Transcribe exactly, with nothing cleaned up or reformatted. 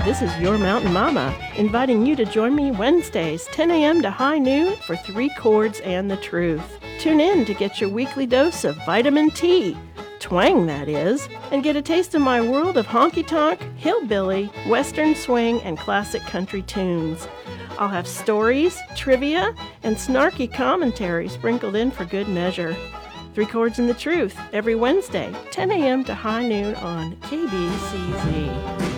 This is your Mountain Mama, inviting you to join me Wednesdays, ten a.m. to high noon for Three Chords and the Truth. Tune in to get your weekly dose of vitamin T, twang that is, and get a taste of my world of honky-tonk, hillbilly, western swing, and classic country tunes. I'll have stories, trivia, and snarky commentary sprinkled in for good measure. Three Chords and the Truth, every Wednesday, ten a.m. to high noon on K B C Z.